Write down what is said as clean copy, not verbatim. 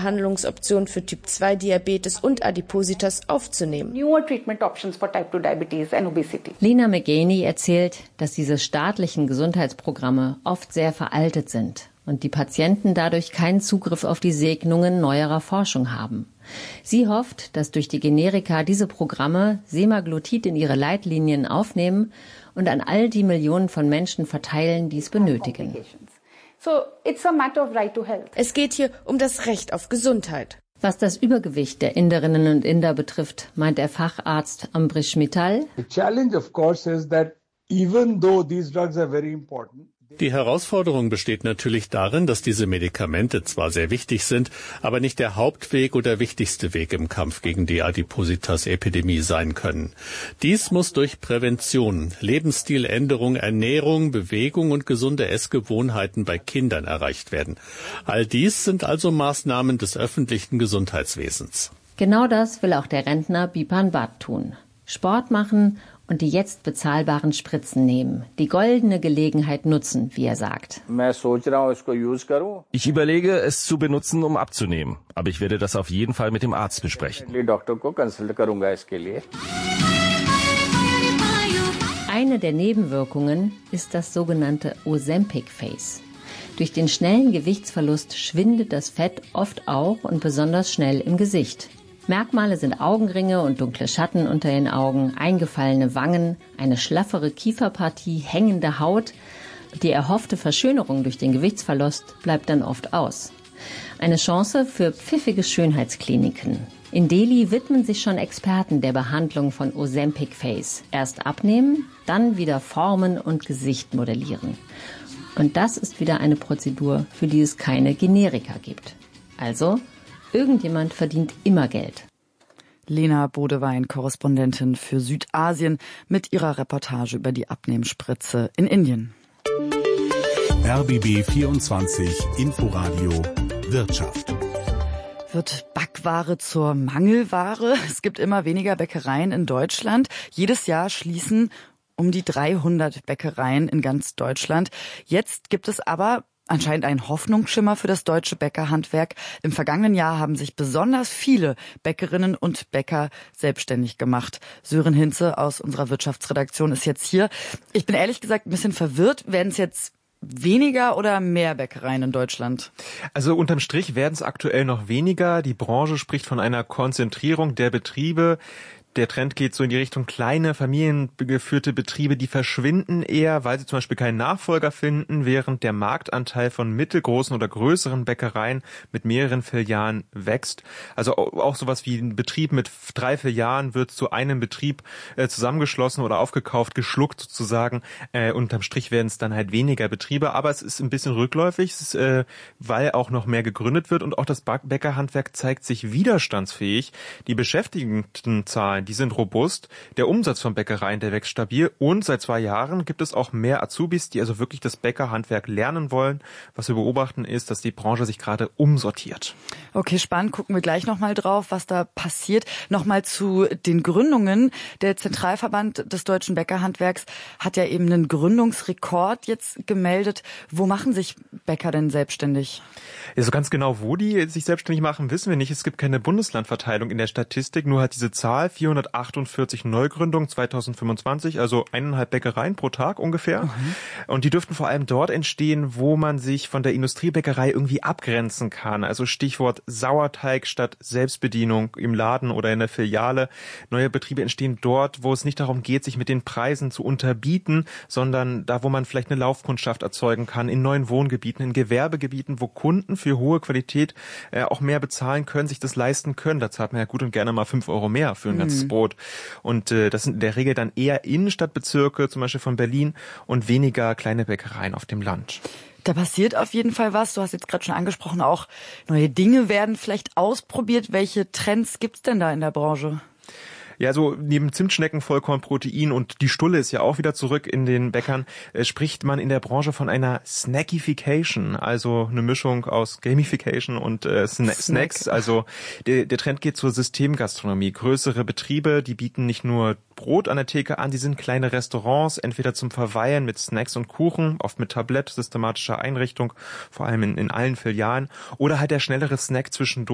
Behandlungsoptionen für Typ-2-Diabetes und Adipositas aufzunehmen. Lina McGaney erzählt, dass diese staatlichen Gesundheitsprogramme oft sehr veraltet sind und die Patienten dadurch keinen Zugriff auf die Segnungen neuerer Forschung haben. Sie hofft, dass durch die Generika diese Programme Semaglutid in ihre Leitlinien aufnehmen und an all die Millionen von Menschen verteilen, die es benötigen. Es geht hier um das Recht auf Gesundheit. Was das Übergewicht der Inderinnen und Inder betrifft, meint der Facharzt Ambrish Mittal: Die Herausforderung besteht natürlich darin, dass diese Medikamente zwar sehr wichtig sind, aber nicht der Hauptweg oder wichtigste Weg im Kampf gegen die Adipositas-Epidemie sein können. Dies muss durch Prävention, Lebensstiländerung, Ernährung, Bewegung und gesunde Essgewohnheiten bei Kindern erreicht werden. All dies sind also Maßnahmen des öffentlichen Gesundheitswesens. Genau das will auch der Rentner Bipan Bhatt tun. Sport machen und die jetzt bezahlbaren Spritzen nehmen. Die goldene Gelegenheit nutzen, wie er sagt. Ich überlege, es zu benutzen, um abzunehmen. Aber ich werde das auf jeden Fall mit dem Arzt besprechen. Eine der Nebenwirkungen ist das sogenannte Ozempic Face. Durch den schnellen Gewichtsverlust schwindet das Fett oft auch und besonders schnell im Gesicht. Merkmale sind Augenringe und dunkle Schatten unter den Augen, eingefallene Wangen, eine schlaffere Kieferpartie, hängende Haut. Die erhoffte Verschönerung durch den Gewichtsverlust bleibt dann oft aus. Eine Chance für pfiffige Schönheitskliniken. In Delhi widmen sich schon Experten der Behandlung von Ozempic Face. Erst abnehmen, dann wieder formen und Gesicht modellieren. Und das ist wieder eine Prozedur, für die es keine Generika gibt. Also: irgendjemand verdient immer Geld. Lena Bodewein, Korrespondentin für Südasien, mit ihrer Reportage über die Abnehmspritze in Indien. RBB 24 Inforadio Wirtschaft. Wird Backware zur Mangelware? Es gibt immer weniger Bäckereien in Deutschland. Jedes Jahr schließen um die 300 Bäckereien in ganz Deutschland. Jetzt gibt es aber anscheinend ein Hoffnungsschimmer für das deutsche Bäckerhandwerk. Im vergangenen Jahr haben sich besonders viele Bäckerinnen und Bäcker selbstständig gemacht. Sören Hinze aus unserer Wirtschaftsredaktion ist jetzt hier. Ich bin ehrlich gesagt ein bisschen verwirrt. Werden es jetzt weniger oder mehr Bäckereien in Deutschland? Also unterm Strich werden es aktuell noch weniger. Die Branche spricht von einer Konzentrierung der Betriebe. Der Trend geht so in die Richtung kleine, familiengeführte Betriebe, die verschwinden eher, weil sie zum Beispiel keinen Nachfolger finden, während der Marktanteil von mittelgroßen oder größeren Bäckereien mit mehreren Filialen wächst. Also auch sowas wie ein Betrieb mit 3 Filialen wird zu einem Betrieb zusammengeschlossen oder aufgekauft, geschluckt sozusagen. Unterm Strich werden es dann halt weniger Betriebe, aber es ist ein bisschen rückläufig, weil auch noch mehr gegründet wird und auch das Bäckerhandwerk zeigt sich widerstandsfähig. Die Beschäftigtenzahlen, die sind robust. Der Umsatz von Bäckereien, der wächst stabil. Und seit 2 Jahren gibt es auch mehr Azubis, die also wirklich das Bäckerhandwerk lernen wollen. Was wir beobachten ist, dass die Branche sich gerade umsortiert. Okay, spannend. Gucken wir gleich nochmal drauf, was da passiert. Nochmal zu den Gründungen. Der Zentralverband des deutschen Bäckerhandwerks hat ja eben einen Gründungsrekord jetzt gemeldet. Wo machen sich Bäcker denn selbstständig? Ja, so ganz genau, wo die sich selbstständig machen, wissen wir nicht. Es gibt keine Bundeslandverteilung in der Statistik. Nur hat diese Zahl 448 Neugründungen 2025, also 1,5 Bäckereien pro Tag ungefähr. Mhm. Und die dürften vor allem dort entstehen, wo man sich von der Industriebäckerei irgendwie abgrenzen kann. Also Stichwort Sauerteig statt Selbstbedienung im Laden oder in der Filiale. Neue Betriebe entstehen dort, wo es nicht darum geht, sich mit den Preisen zu unterbieten, sondern da, wo man vielleicht eine Laufkundschaft erzeugen kann, in neuen Wohngebieten, in Gewerbegebieten, wo Kunden für hohe Qualität auch mehr bezahlen können, sich das leisten können. Da zahlt man ja gut und gerne mal 5 Euro mehr für ein ganzes Brot. Und das sind in der Regel dann eher Innenstadtbezirke, zum Beispiel von Berlin, und weniger kleine Bäckereien auf dem Land. Da passiert auf jeden Fall was. Du hast jetzt gerade schon angesprochen, auch neue Dinge werden vielleicht ausprobiert. Welche Trends gibt's denn da in der Branche? Ja, so neben Zimtschnecken, Vollkornprotein und die Stulle ist ja auch wieder zurück in den Bäckern, spricht man in der Branche von einer Snackification, also eine Mischung aus Gamification und Snacks. Also der Trend geht zur Systemgastronomie. Größere Betriebe, die bieten nicht nur Brot an der Theke an, die sind kleine Restaurants, entweder zum Verweilen mit Snacks und Kuchen, oft mit Tablett, systematischer Einrichtung, vor allem in allen Filialen, oder halt der schnellere Snack zwischendurch.